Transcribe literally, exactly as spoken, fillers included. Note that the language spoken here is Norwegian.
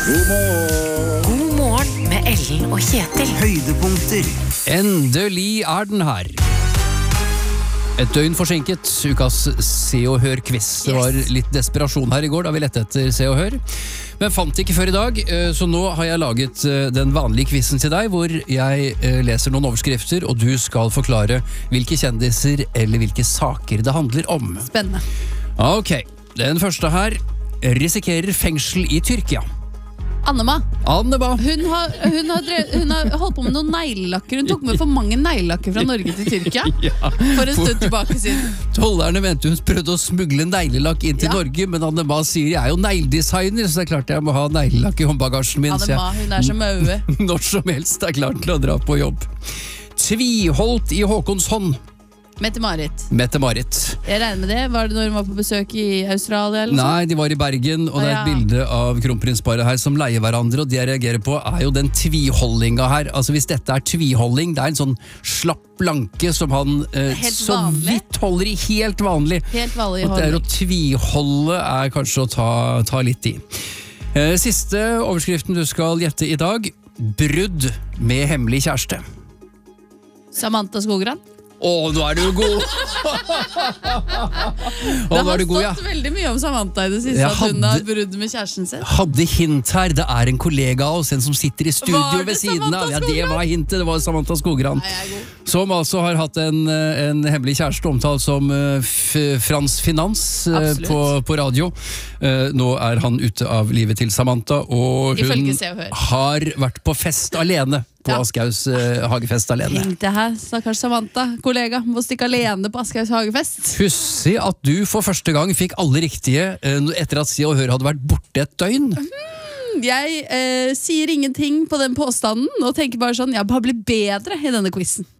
God morgen. God morgen med Ellen og Kjetil. Høydepunkter. Endelig er den her. Et døgn forsinket, ukas Se og Hør-quiz. Det var litt desperasjon her i går da vi lette etter Se og Hør. Men fant ikke før i dag, så nå har jeg laget den vanlige quizen til deg, hvor jeg leser noen overskrifter, og du skal forklare hvilke kjendiser eller hvilke saker det handler om. Spennende. Ok, den første her. Risikerer fengsel i Tyrkia. Annema. Annema. Hun har, hun, har drevet, hun har holdt på med noen neglelakker. Hun tok med for mange neglelakker fra Norge til Tyrkia Ja, for en stund tilbake siden. Tollerne mente hun prøvde å smugle neglelakk inn til Ja. Norge, men Annema sier jeg er jo negledesigner, så det er klart jeg må ha neglelakk i håndbagasjen min. så Annema, hun er så maue. jeg når som helst er klar til å dra på jobb. Tviholdt i Håkonshånd. Mette-Marit. Mette-Marit. Jeg regner med det. Var det når hun var på besøk i Australia? Eller noe Nei, de var i Bergen, og det er et Ja. bilde av kronprinsparet her som leier hverandre, og det jeg reagerer på er jo den tviholdinga her. Altså hvis dette er tviholding, det er en sånn slapp blanke som han eh, Helt så vanlig. vidt holder i helt vanlig. Helt vanlig At det er å holdning. tviholde er kanskje å ta, ta litt i. Eh, Siste overskriften du skal gjette i dag. Brudd med hemmelig kjæreste. Samantha Skogran. Å, nå er du god! Å, Det nå har er du god, ja. stått veldig mye om Samantha i det siste, Jeg at hun hadde- har brudd med kjæresten sin. Hadde hint her, det er en kollega av oss, en som sitter i studio Var det ved siden Samantha av. Ja, det Skogran? var hintet, det var Samantha Skogran. Nei, jeg er god. Som altså har hatt en, eh, en hemmelig kjæreste omtalt som eh, F Frans Finans eh, Absolutt. på, på radio. Eh, Nå er han ute av livet til Samantha, og hun Ifølge Se og Hør. har vært på fest alene. På Ja. Aschehougs eh, hagefest alene. Tenk det her, stakkars Samantha, kollega, må stikke alene på Aschehougs hagefest. Pussig at du for første gang fikk alle riktige eh, etter at Se og Hør hadde vært borte et døgn. Jeg eh, sier ingenting på den påstanden, og tenker bare sånn, jeg bare blir bedre i denne quizen.